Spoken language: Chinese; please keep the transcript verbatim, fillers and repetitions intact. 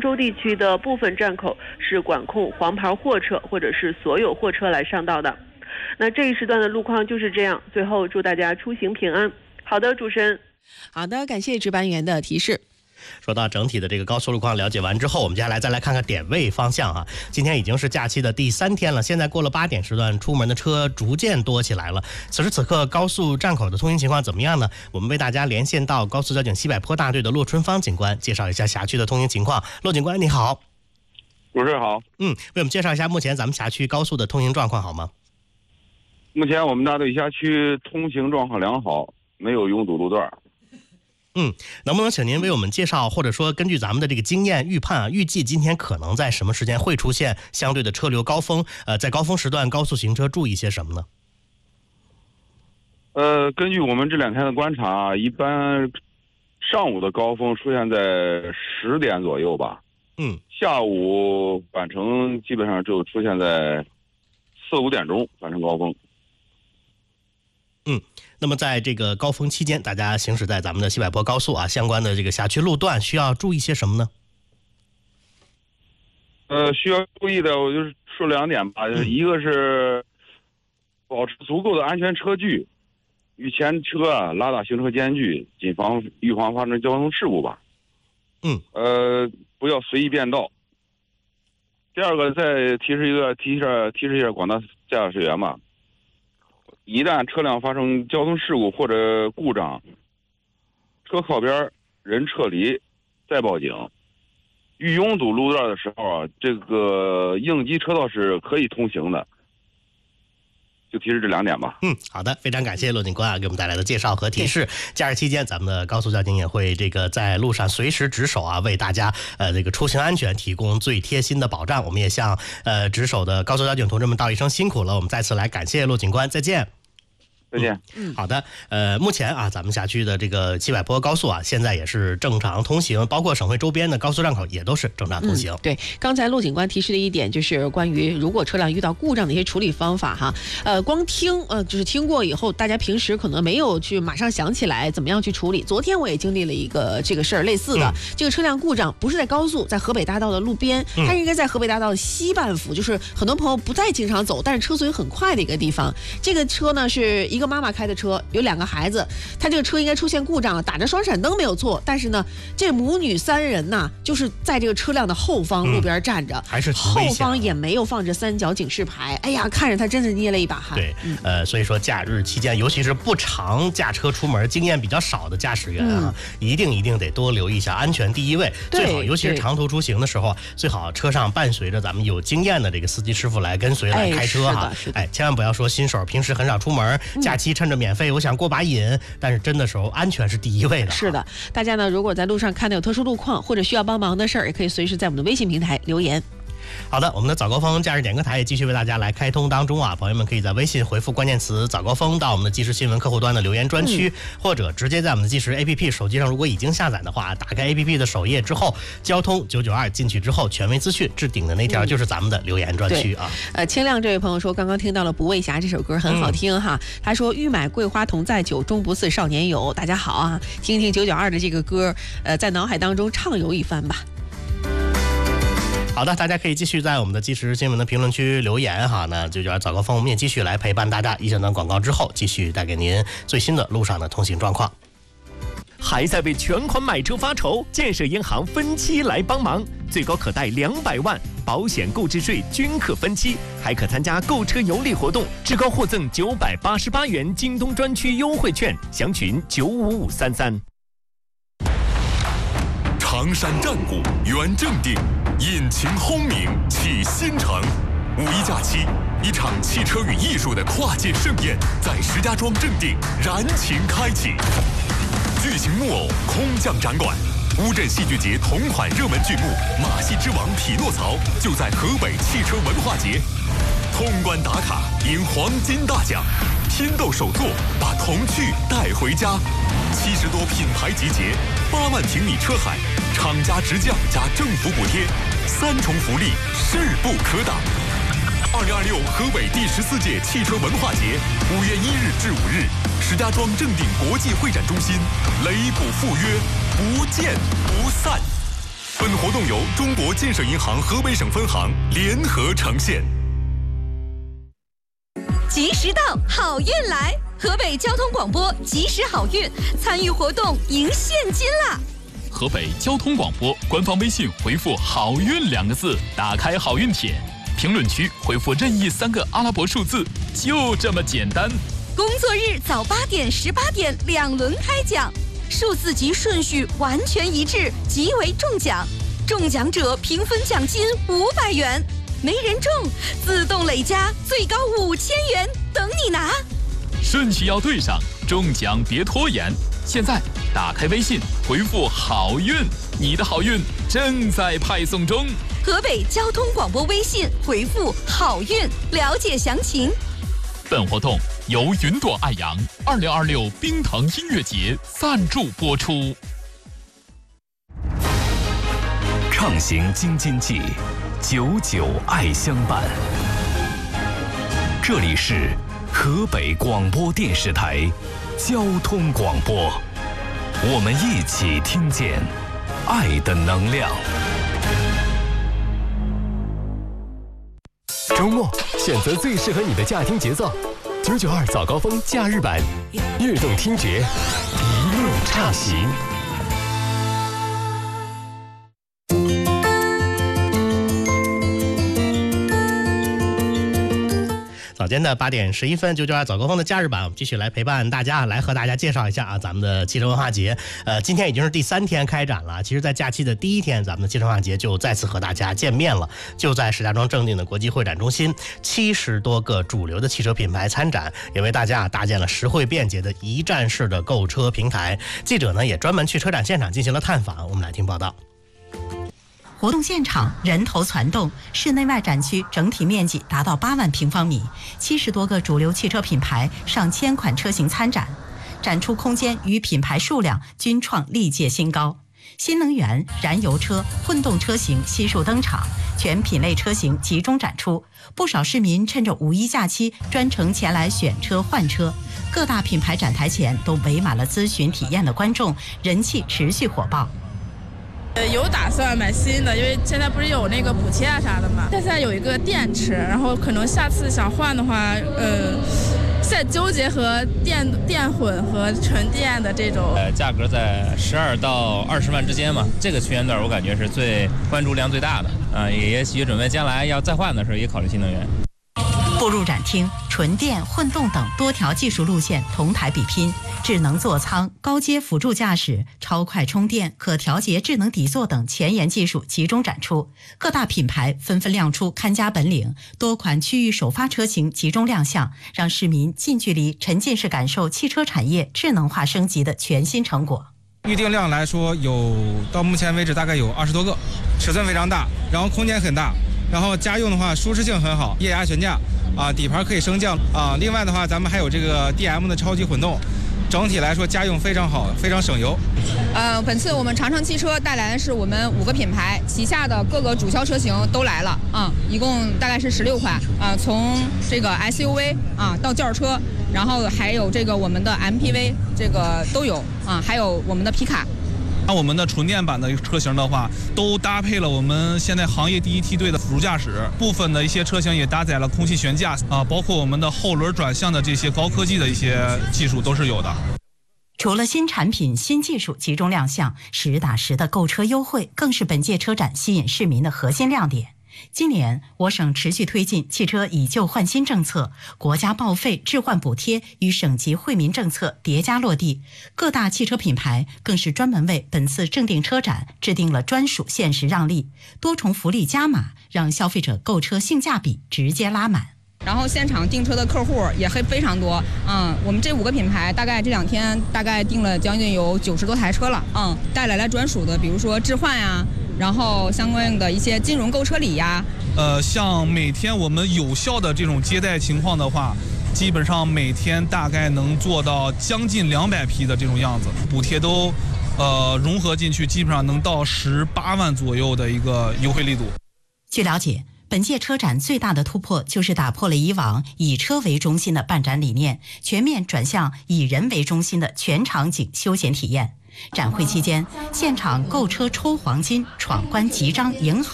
州地区的部分站口是管控黄牌货车或者是所有货车来上道的。那这一时段的路况就是这样，最后祝大家出行平安。好的，主持人。 好的，感谢值班员的提示。 说到整体的这个高速路况了解完之后，我们接下来再来看看点位方向啊。今天已经是假期的第三天了，现在过了八点时段，出门的车逐渐多起来了。此时此刻高速站口的通行情况怎么样呢？我们为大家连线到高速交警西柏坡大队的骆春芳警官，介绍一下辖区的通行情况。骆警官你好。 主持人好。 嗯，为我们介绍一下目前咱们辖区高速的通行状况好吗？ 目前我们大队辖区通行状况良好，没有拥堵路段。 嗯，能不能请您为我们介绍，或者说根据咱们的这个经验预判啊，预计今天可能在什么时间会出现相对的车流高峰？呃，在高峰时段高速行车注意些什么呢？ 呃，根据我们这两天的观察，一般上午的高峰出现在十点左右吧。 嗯， 下午返程基本上就出现在四五点钟返程高峰。 嗯，那么在这个高峰期间，大家行驶在咱们的西柏坡高速啊，相关的这个辖区路段需要注意些什么呢？ 呃，需要注意的我就是说两点吧，嗯、一个是保持足够的安全车距，与前车啊拉大行车间距，谨防预防发生交通事故吧。 嗯， 呃，不要随意变道。第二个，再提示一个提示提示一下广大驾驶员吧。一旦车辆发生交通事故或者故障，车靠边，人撤离，再报警。遇拥堵路段的时候啊，这个应急车道是可以通行的。就提示这两点吧。 嗯，好的，非常感谢骆警官啊给我们带来的介绍和提示。假日期间，咱们的高速交警也会这个在路上随时值守啊，为大家呃这个出行安全提供最贴心的保障。我们也向呃值守的高速交警同志们道一声辛苦了。我们再次来感谢骆警官，再见。 再见。 嗯，好的。呃，目前啊，咱们辖区的这个西柏坡高速啊，现在也是正常通行，包括省会周边的高速站口也都是正常通行。 嗯、对，刚才陆警官提示的一点就是关于如果车辆遇到故障的一些处理方法哈。呃，光听呃就是听过以后，大家平时可能没有去马上想起来怎么样去处理。昨天我也经历了一个这个事儿，类似的、嗯，这个车辆故障不是在高速，在河北大道的路边，它应该在河北大道的西半幅，就是很多朋友不太经常走，但是车速很快的一个地方。这个车呢是一个妈妈开的车，有两个孩子，他这个车应该出现故障了，打着双闪灯没有错，但是呢，这母女三人呐，就是在这个车辆的后方路边站着，嗯、 还是后方也没有放着三角警示牌，哎呀，看着他真是捏了一把汗。 对，嗯、呃，所以说假日期间，尤其是不常驾车出门、经验比较少的驾驶员啊，嗯、一定一定得多留意一下，安全第一位。最好，尤其是长途出行的时候，最好车上伴随着咱们有经验的这个司机师傅来跟随来开车哈。 哎， 哎，千万不要说新手平时很少出门，嗯、假期趁着免费，我想过把瘾，但是真的时候安全是第一位的。 是的，大家呢如果在路上看到有特殊路况或者需要帮忙的事儿，也可以随时在我们的微信平台留言。 好的，我们的早高峰假日点歌台也继续为大家来开通当中啊，朋友们可以在微信回复关键词早高峰到我们的即时新闻客户端的留言专区、嗯、或者直接在我们的即时 A P P 手机上，如果已经下载的话，打开 A P P 的首页之后，交通九九二进去之后，权威资讯置顶的那条就是咱们的留言专区啊、 嗯、呃，清亮这位朋友说刚刚听到了不畏侠这首歌很好听哈、嗯、他说欲买桂花同载酒，终不似少年游。大家好啊，听听九九二的这个歌，呃，在脑海当中畅游一番吧。 好的，大家可以继续在我们的即时新闻的评论区留言哈。那九九二早高峰我们也继续来陪伴大家，一小段广告之后，继续带给您最新的路上的通行状况。 还在为全款买车发愁？建设银行分期来帮忙，最高可贷两百万，保险购置税均可分期，还可参加购车有礼活动，至高获赠九百八十八元京东专区优惠券，详询九五五三三。 常山战鼓原正定，引擎轰鸣启新城。五一假期，一场汽车与艺术的跨界盛宴在石家庄正定燃情开启。巨型木偶空降展馆，乌镇戏剧节同款热门剧目《马戏之王匹诺曹》就在河北汽车文化节。通关打卡赢黄金大奖，拼斗手作把童趣带回家。七十多品牌集结，八万平米车海，厂家直降加政府补贴，三重福利势不可挡。二零二六河北第十四届汽车文化节，五月一日至五日，石家庄正定国际会展中心，雷补赴约，不见不散。 本活动由中国建设银行河北省分行联合呈现。 吉时到，好运来！河北交通广播吉时好运，参与活动赢现金啦！ 河北交通广播官方微信回复好运两个字，打开好运帖，评论区回复任意三个阿拉伯数字，就这么简单。 工作日早八点、十八点两轮开奖，数字及顺序完全一致，即为中奖。中奖者平分奖金五百元，没人中自动累加，最高五千元等你拿。 顺序要对上，中奖别拖延。现在打开微信回复好运，你的好运正在派送中。 河北交通广播微信回复好运，了解详情。 本活动由云朵爱扬二零二六冰糖音乐节赞助播出。 畅行京津冀，久久爱相伴。这里是河北广播电视台交通广播，我们一起听见爱的能量。 周末选择最适合你的驾听节奏，九九二早高峰假日版，悦动听觉，一路畅行。 早间的八点十一分，九九二早高峰的假日版，我们继续来陪伴大家，来和大家介绍一下啊，咱们的汽车文化节。呃，今天已经是第三天开展了。其实，在假期的第一天，咱们的汽车文化节就再次和大家见面了。就在石家庄正定的国际会展中心，七十多个主流的汽车品牌参展，也为大家搭建了实惠便捷的一站式的购车平台。记者呢，也专门去车展现场进行了探访，我们来听报道。 活动现场人头攒动，室内外展区整体面积达到八万平方米，七十多个主流汽车品牌上千款车型参展，展出空间与品牌数量均创历届新高。新能源、燃油车、混动车型悉数登场，全品类车型集中展出。不少市民趁着五一假期专程前来选车换车，各大品牌展台前都围满了咨询体验的观众，人气持续火爆。 呃，有打算买新的，因为现在不是有那个补贴啊啥的嘛。现在有一个电池，然后可能下次想换的话，呃，在纠结和电电混和纯电的这种。 呃，价格在十二到二十万之间嘛，这个区间段我感觉是最关注量最大的啊，也也许准备将来要再换的时候也考虑新能源。 步入展厅，纯电、混动等多条技术路线同台比拼，智能座舱、高阶辅助驾驶、超快充电、可调节智能底座等前沿技术集中展出。各大品牌纷纷亮出看家本领，多款区域首发车型集中亮相，让市民近距离沉浸式感受汽车产业智能化升级的全新成果。 预订量来说，有到目前为止大概有二十多个，尺寸非常大，然后空间很大，然后家用的话舒适性很好，液压悬架啊，底盘可以升降啊。另外的话，咱们还有这个 D M 的超级混动，整体来说家用非常好，非常省油。 呃，本次我们长城汽车带来的是我们五个品牌旗下的各个主销车型都来了啊，一共大概是十六款啊，从这个 S U V 啊到轿车，然后还有这个我们的 M P V 这个都有啊，还有我们的皮卡。 那我们的纯电版的车型的话，都搭配了我们现在行业第一梯队的辅助驾驶，部分的一些车型也搭载了空气悬架啊，包括我们的后轮转向的这些高科技的一些技术都是有的。 除了新产品、新技术集中亮相，实打实的购车优惠更是本届车展吸引市民的核心亮点。今年，我省持续推进汽车以旧换新政策，国家报废置换补贴与省级惠民政策叠加落地，各大汽车品牌更是专门为本次正定车展制定了专属限时让利，多重福利加码，让消费者购车性价比直接拉满。 然后现场订车的客户也会非常多，嗯，我们这五个品牌大概这两天大概订了将近有九十多台车了，嗯，带来了专属的，比如说置换呀，然后相关的一些金融购车礼呀。 呃，像每天我们有效的这种接待情况的话，基本上每天大概能做到将近两百批的这种样子，补贴都呃融合进去，基本上能到十八万左右的一个优惠力度。 据了解，本届车展最大的突破就是打破了以往以车为中心的办展理念，全面转向以人为中心的全场景休闲体验。 展会期间，现场购车抽黄金、闯关集章赢好。